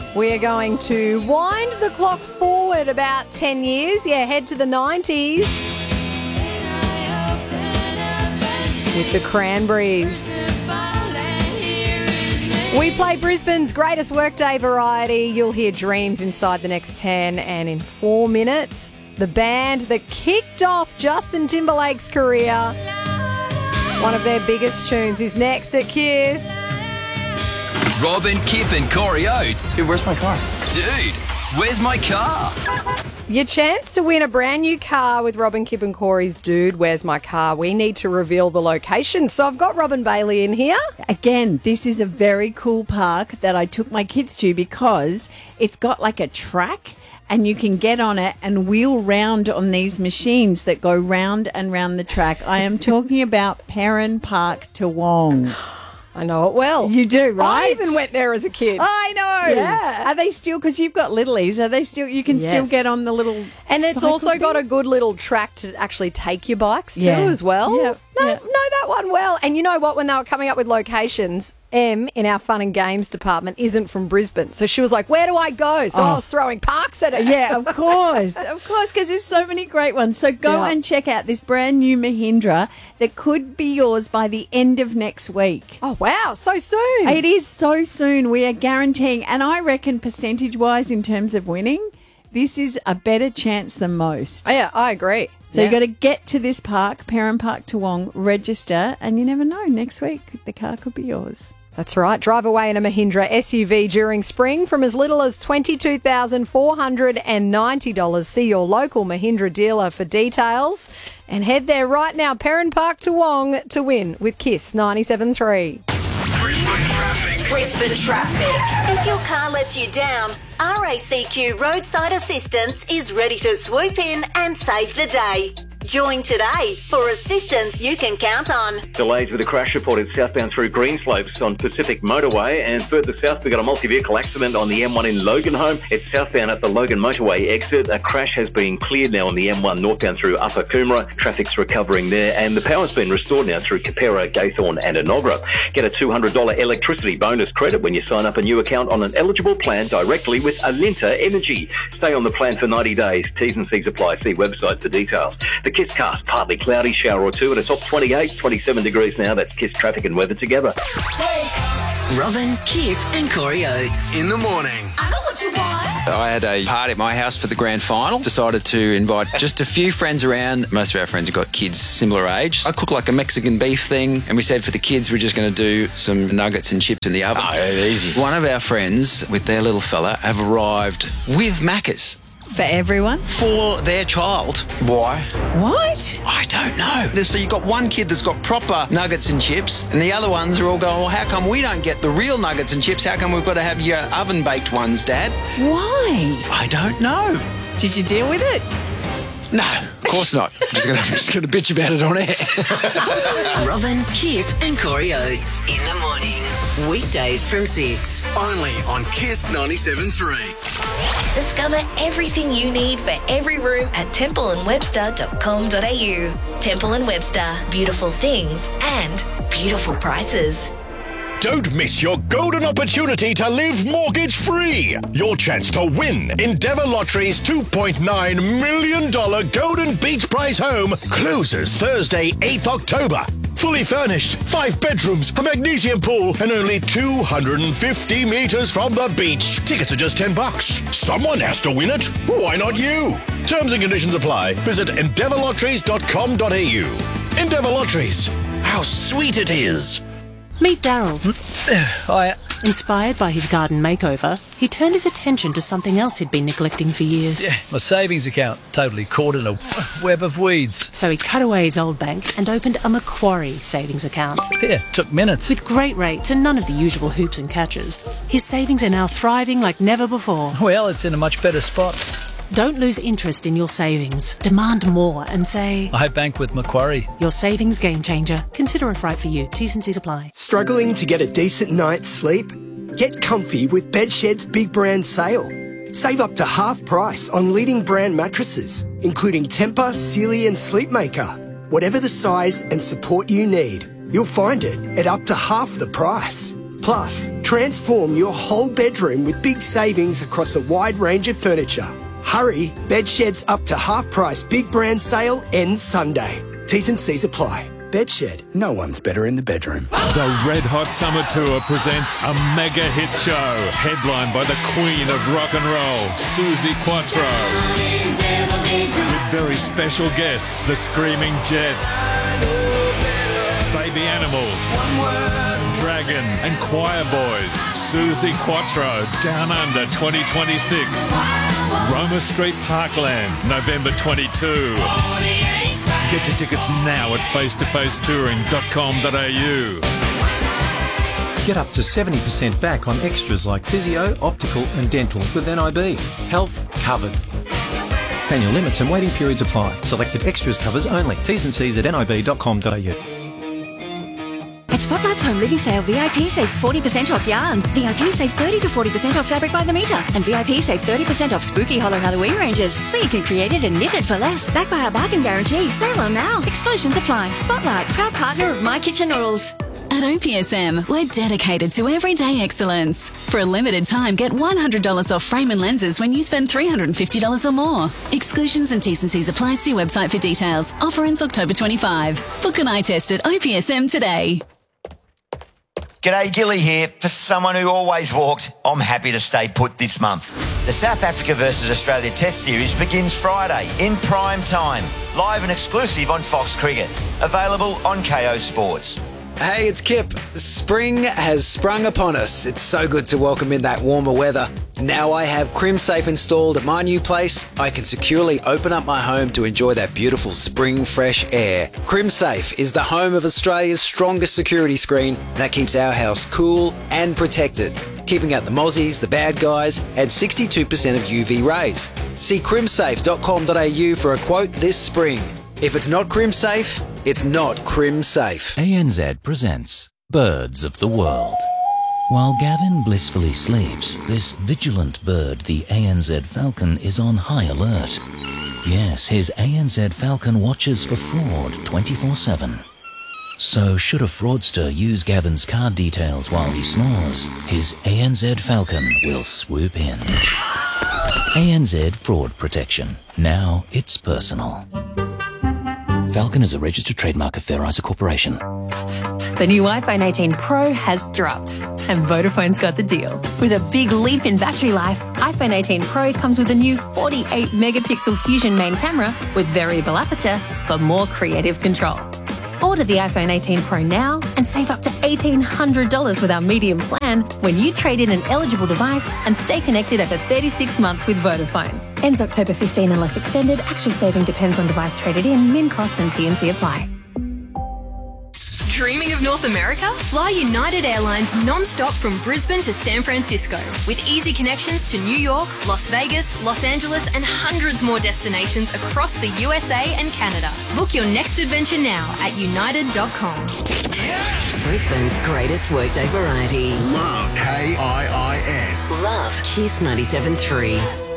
We are going to wind the clock forward about 10 years. Yeah, head to the 90s with the Cranberries. We play Brisbane's greatest workday variety. You'll hear Dreams inside the next 10, and in 4 minutes, the band that kicked off Justin Timberlake's career. One of their biggest tunes is next at Kiss. Robin, Kip and Corey Oates. Dude, where's my car? Dude, where's my car? Your chance to win a brand new car with Robin, Kip and Corey's Dude, Where's My Car? We need to reveal the location. So I've got Robin Bailey in here. Again, this is a very cool park that I took my kids to because it's got like a track and you can get on it and wheel round on these machines that go round and round the track. I am talking about Perrin Park Toowong. I know it well. You do, right? I even went there as a kid. I know. Yeah. Are they still, because you've got littlies, are they still, you can still get on the little And it's cycle also thing? got a good little track to actually take your bikes to Yeah. as well. Yeah. No, Yeah. know that one well. And you know what? When they were coming up with locations, Em in our fun and games department isn't from Brisbane. So she was like, where do I go? So I was throwing parks at her. Yeah, of course, because there's so many great ones. So go and check out this brand new Mahindra that could be yours by the end of next week. Oh, wow. So soon. It is so soon. We are guaranteeing, and I reckon percentage-wise in terms of winning, this is a better chance than most. Oh, yeah, I agree. So you got to get to this park, Perrin Park Toowong, register, and you never know, next week the car could be yours. That's right. Drive away in a Mahindra SUV during spring from as little as $22,490. See your local Mahindra dealer for details. And head there right now, Perrin Park Toowong, to win with Kiss 97.3. Brisbane Traffic. If your car lets you down, RACQ Roadside Assistance is ready to swoop in and save the day. Join today for assistance you can count on. Delays with a crash report. It's southbound through Greenslopes on Pacific Motorway, and further south we've got a multi-vehicle accident on the M1 in Loganholme. It's southbound at the Logan Motorway exit. A crash has been cleared now on the M1 northbound through Upper Coomera. Traffic's recovering there, and the power's been restored now through Capera, Gaythorne and Enoggera. Get a $200 electricity bonus credit when you sign up a new account on an eligible plan directly with Alinta Energy. Stay on the plan for 90 days. T's and C's apply. See website for details. The Kiss cast, partly cloudy, shower or two, and it's up 28, 27 degrees now. That's Kiss traffic and weather together. Robin, Kip and Corey Oates. In the morning. I know what you want. I had a party at my house for the grand final. Decided to invite just a few friends around. Most of our friends have got kids similar age. I cooked like a Mexican beef thing, and we said for the kids we're just going to do some nuggets and chips in the oven. Oh, easy. One of our friends with their little fella have arrived with Maccas For everyone? for their child. Why? What? I don't know. So you've got one kid that's got proper nuggets and chips, and the other ones are all going, well, how come we don't get the real nuggets and chips? How come we've got to have your oven-baked ones, Dad? Why? I don't know. Did you deal with it? No, of course not. I'm just going to bitch about it on air. Robin, Kip and Corey Oates. In the morning. Weekdays from 6. Only on Kiss 97.3. Discover everything you need for every room at templeandwebster.com.au. Temple & Webster. Beautiful things and beautiful prices. Don't miss your golden opportunity to live mortgage-free. Your chance to win Endeavour Lottery's $2.9 million Golden Beach Prize home closes Thursday, 8th October. Fully furnished, 5 bedrooms, a magnesium pool, and only 250 metres from the beach. Tickets are just $10. Someone has to win it. Why not you? Terms and conditions apply. Visit endeavourlotteries.com.au. Endeavour Lotteries. How sweet it is. Meet Daryl. Hi. Inspired by his garden makeover, he turned his attention to something else he'd been neglecting for years. Yeah, my savings account totally caught in a web of weeds. So he cut away his old bank and opened a Macquarie savings account. Yeah, took minutes. With great rates and none of the usual hoops and catches, his savings are now thriving like never before. Well, it's in a much better spot. Don't lose interest in your savings. Demand more and say, I bank with Macquarie. your savings game changer. Consider it right for you. T's and C's apply. Struggling to get a decent night's sleep? Get comfy with Bedshed's big brand sale. Save up to half price on leading brand mattresses, including Tempur, Sealy and Sleepmaker. Whatever the size and support you need, you'll find it at up to half the price. Plus, transform your whole bedroom with big savings across a wide range of furniture. Hurry, Bedshed's up to half price big brand sale ends Sunday. T's and C's apply. Bedshed, no one's better in the bedroom. The Red Hot Summer Tour presents a mega hit show, headlined by the queen of rock and roll, Suzi Quatro. With very special guests, the Screaming Jets, Baby Animals, Dragon and Choir Boys. Suzi Quatro, Down Under 2026. Roma Street Parkland, November 22. Get your tickets now at facetofacetouring.com.au. Get up to 70% back on extras like physio, optical and dental with NIB. Health covered. Annual limits and waiting periods apply. Selected extras covers only. T's and C's at nib.com.au. At Spotlight's Home Living Sale, VIP save 40% off yarn. VIP save 30 to 40% off fabric by the metre. And VIP save 30% off spooky Hollow Halloween ranges. So you can create it and knit it for less. Backed by our bargain guarantee. Sale on now. Exclusions apply. Spotlight, proud partner of My Kitchen Noodles. At OPSM, we're dedicated to everyday excellence. For a limited time, get $100 off frame and lenses when you spend $350 or more. Exclusions and T's and C's apply. See website for details. Offer ends October 25. Book an eye test at OPSM today. G'day, Gilly here. For someone who always walked, I'm happy to stay put this month. The South Africa versus Australia Test Series begins Friday in prime time. Live and exclusive on Fox Cricket. Available on KO Sports. Hey, it's Kip. Spring has sprung upon us. It's so good to welcome in that warmer weather. Now I have CrimSafe installed at my new place. I can securely open up my home to enjoy that beautiful spring fresh air. CrimSafe is the home of Australia's strongest security screen that keeps our house cool and protected, keeping out the mozzies, the bad guys, and 62% of UV rays. See crimsafe.com.au for a quote this spring. If it's not CrimSafe, it's not CrimSafe. ANZ presents Birds of the World. While Gavin blissfully sleeps, this vigilant bird, the ANZ falcon, is on high alert. Yes, his ANZ falcon watches for fraud 24/7. So should a fraudster use Gavin's card details while he snores, his ANZ falcon will swoop in. ANZ Fraud Protection. Now it's personal. Falcon is a registered trademark of Fair Isa Corporation. The new iPhone 18 Pro has dropped, and Vodafone's got the deal. With a big leap in battery life, iPhone 18 Pro comes with a new 48-megapixel Fusion main camera with variable aperture for more creative control. Order the iPhone 18 Pro now and save up to $1,800 with our medium plan when you trade in an eligible device and stay connected over 36 months with Vodafone. Ends October 15 unless extended. Actual saving depends on device traded in, min cost and T&C apply. Dreaming of North America? Fly United Airlines non-stop from Brisbane to San Francisco with easy connections to New York, Las Vegas, Los Angeles and hundreds more destinations across the USA and Canada. Book your next adventure now at united.com. Brisbane's greatest workday variety. Love KIIS. Love Kiss 97.3.